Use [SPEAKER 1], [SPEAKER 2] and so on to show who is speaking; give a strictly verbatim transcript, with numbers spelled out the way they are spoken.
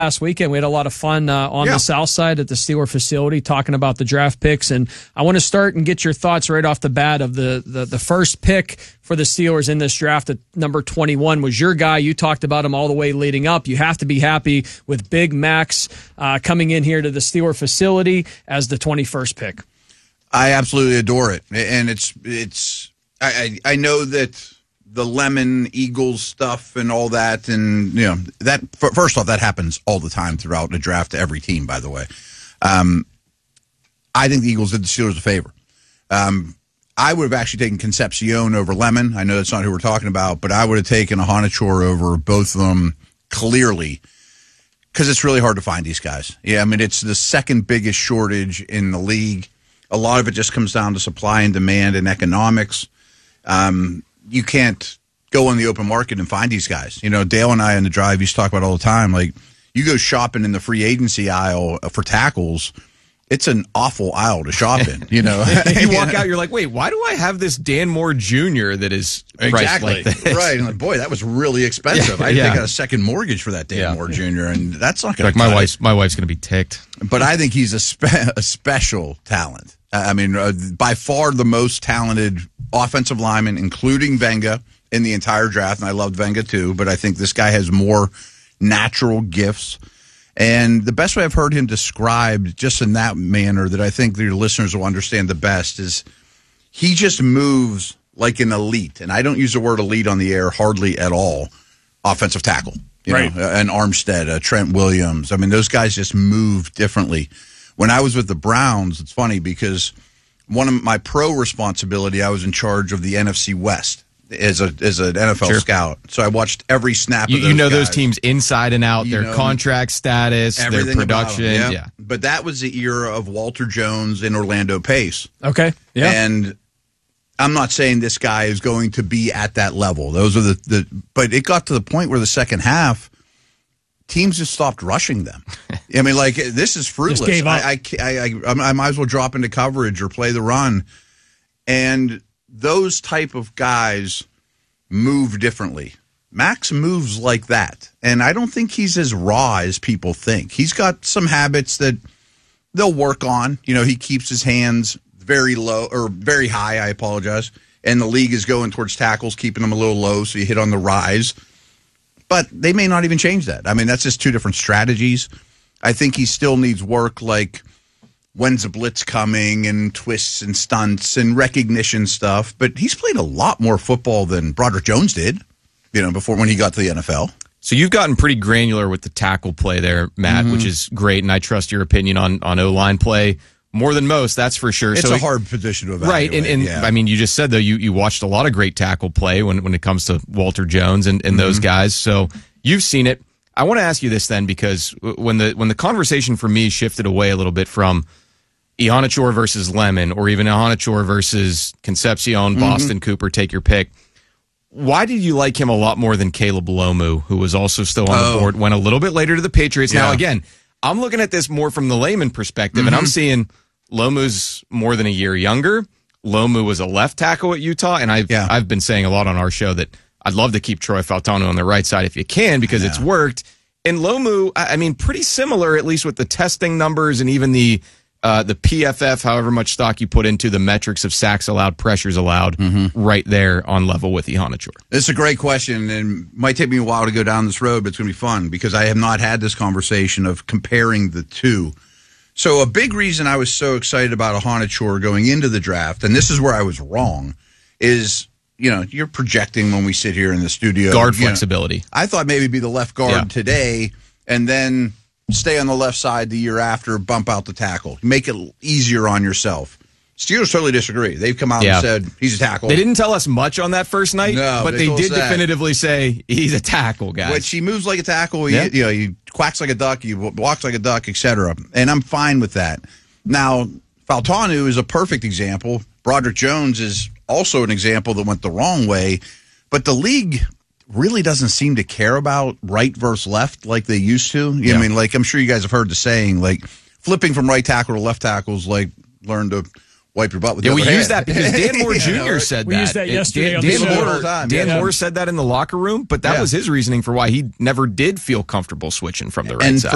[SPEAKER 1] last weekend. We had a lot of fun uh, on
[SPEAKER 2] yeah.
[SPEAKER 1] the south side at the Steeler facility talking about the draft picks. And I want to start and get your thoughts right off the bat of the, the, the first pick for the Steelers in this draft at number twenty-one was your guy. You talked about him all the way leading up. You have to be happy with Big Max uh, coming in here to the Steeler facility as the twenty-first pick.
[SPEAKER 2] I absolutely adore it. And it's, it's, I, I, I know that the Lemon Eagles stuff and all that, and you know that. First off, that happens all the time throughout the draft to every team. By the way, um, I think the Eagles did the Steelers a favor. Um, I would have actually taken Concepcion over Lemon. I know that's not who we're talking about, but I would have taken Ahanichor over both of them clearly because it's really hard to find these guys. Yeah, I mean it's the second biggest shortage in the league. A lot of it just comes down to supply and demand and economics. Um, You can't go on the open market and find these guys. You know, Dale and I on the drive used to talk about all the time. Like, you go shopping in the free agency aisle for tackles, it's an awful aisle to shop in. You know,
[SPEAKER 3] you walk out, you're like, wait, why do I have this Dan Moore Junior that is priced
[SPEAKER 2] exactly
[SPEAKER 3] like this?
[SPEAKER 2] Right? And like, boy, that was really expensive.
[SPEAKER 3] Yeah,
[SPEAKER 2] I
[SPEAKER 3] yeah.
[SPEAKER 2] think I got a second mortgage for that Dan
[SPEAKER 3] Yeah.
[SPEAKER 2] Moore Junior, and that's not going
[SPEAKER 3] Like
[SPEAKER 2] to.
[SPEAKER 3] my wife's my wife's going to be ticked.
[SPEAKER 2] But I think he's a spe- a special talent. I mean, uh, by far the most talented offensive lineman, including Venga, in the entire draft, and I loved Venga too, but I think this guy has more natural gifts. And the best way I've heard him described, just in that manner, that I think your listeners will understand the best, is he just moves like an elite, and I don't use the word elite on the air hardly at all, offensive tackle. You
[SPEAKER 1] right.
[SPEAKER 2] know, an Armstead, a Trent Williams. I mean, those guys just move differently. When I was with the Browns, it's funny because one of my pro responsibility, I was in charge of the N F C West. As a as an N F L
[SPEAKER 3] Sure.
[SPEAKER 2] scout, so I watched every snap.
[SPEAKER 3] You,
[SPEAKER 2] of those
[SPEAKER 3] you know
[SPEAKER 2] guys.
[SPEAKER 3] those teams inside and out,
[SPEAKER 2] You
[SPEAKER 3] their
[SPEAKER 2] know,
[SPEAKER 3] contract status, their
[SPEAKER 2] Everything about
[SPEAKER 3] production.
[SPEAKER 2] them,
[SPEAKER 3] Yeah.
[SPEAKER 2] But that was the era of Walter Jones and Orlando Pace.
[SPEAKER 1] Okay. Yeah.
[SPEAKER 2] And I'm not saying this guy is going to be at that level. Those are the, the but it got to the point where the second half, teams just stopped rushing them. I mean, like, this is fruitless.
[SPEAKER 1] Just gave up.
[SPEAKER 2] I, I, I, I might as well drop into coverage or play the run. And those type of guys move differently. Max moves like that. And I don't think he's as raw as people think. He's got some habits that they'll work on. You know, he keeps his hands very low or very high, I apologize. And the league is going towards tackles, keeping them a little low so you hit on the rise. But they may not even change that. I mean, that's just two different strategies. I think he still needs work like when's the blitz coming and twists and stunts and recognition stuff. But he's played a lot more football than Broderick Jones did, you know, before when he got to the N F L.
[SPEAKER 3] So you've gotten pretty granular with the tackle play there, Matt,
[SPEAKER 2] Mm-hmm.
[SPEAKER 3] which is great, and I trust your opinion on, on O-line play more than most, that's for sure.
[SPEAKER 2] It's
[SPEAKER 3] so
[SPEAKER 2] a hard position to evaluate.
[SPEAKER 3] Right, and, and
[SPEAKER 2] yeah.
[SPEAKER 3] I mean, you just said, though, you, you watched a lot of great tackle play when, when it comes to Walter Jones and, and mm-hmm. those guys, so you've seen it. I want to ask you this then, because when the when the conversation for me shifted away a little bit from Ihanichor versus Lemon, or even Ihanichor versus Concepcion, Boston mm-hmm. Cooper, take your pick, why did you like him a lot more than Caleb Lomu, who was also still on
[SPEAKER 2] oh.
[SPEAKER 3] the board, went a little bit later to the Patriots?
[SPEAKER 2] Yeah.
[SPEAKER 3] Now, again, I'm looking at this more from the layman perspective, mm-hmm. and I'm seeing Lomu's more than a year younger. Lomu was a left tackle at Utah, and I've,
[SPEAKER 2] yeah.
[SPEAKER 3] I've been saying a lot on our show that I'd love to keep Troy Faltano on the right side if you can, because yeah. it's worked. And Lomu, I mean, pretty similar, at least with the testing numbers and even the uh, the P F F, however much stock you put into the metrics of sacks allowed, pressures allowed, mm-hmm. right there on level with Ihanichor.
[SPEAKER 2] It's a great question, and it might take me a while to go down this road, but it's going to be fun because I have not had this conversation of comparing the two. So a big reason I was so excited about Ihanichor going into the draft, and this is where I was wrong, is, you know, you're projecting when we sit here in the studio.
[SPEAKER 3] Guard
[SPEAKER 2] you
[SPEAKER 3] flexibility.
[SPEAKER 2] Know, I thought maybe be the left guard yeah. today, and then stay on the left side the year after, bump out the tackle. Make it easier on yourself. Steelers totally disagree. They've come out yeah. and said, he's a tackle.
[SPEAKER 3] They didn't tell us much on that first night,
[SPEAKER 2] no,
[SPEAKER 3] but they,
[SPEAKER 2] they
[SPEAKER 3] did definitively say he's a tackle, guys.
[SPEAKER 2] Which he moves like a tackle. He,
[SPEAKER 3] yeah.
[SPEAKER 2] you know, he quacks like a duck, he walks like a duck, et cetera. And I'm fine with that. Now, Faltanu is a perfect example. Broderick Jones is also an example that went the wrong way. But the league really doesn't seem to care about right versus left like they used to. Yeah. I mean, like, I'm sure you guys have heard the saying, like, flipping from right tackle to left tackle is like learn to wipe your butt with
[SPEAKER 3] yeah,
[SPEAKER 2] the
[SPEAKER 3] we
[SPEAKER 2] other
[SPEAKER 3] use
[SPEAKER 2] hand.
[SPEAKER 3] that because Dan Moore
[SPEAKER 2] Yeah,
[SPEAKER 3] Junior
[SPEAKER 2] right.
[SPEAKER 3] said
[SPEAKER 1] we
[SPEAKER 3] that.
[SPEAKER 1] We used that yesterday
[SPEAKER 3] Dan,
[SPEAKER 1] on
[SPEAKER 3] Dan,
[SPEAKER 1] the show.
[SPEAKER 3] Moore,
[SPEAKER 2] time.
[SPEAKER 3] Dan
[SPEAKER 2] yeah.
[SPEAKER 3] Moore said that in the locker room, but that
[SPEAKER 2] yeah.
[SPEAKER 3] was his reasoning for why he never did feel comfortable switching from the right
[SPEAKER 2] and
[SPEAKER 3] side.